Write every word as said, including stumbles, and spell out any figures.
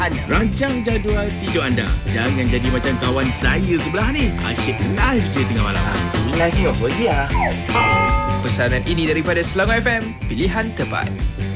anda. Rancang jadual tidur anda. Jangan jadi macam kawan saya sebelah ni. Asyik live je tengah malam. Ah, ini live ni apa Zia? Pesanan ini daripada Selangor F M, pilihan tepat.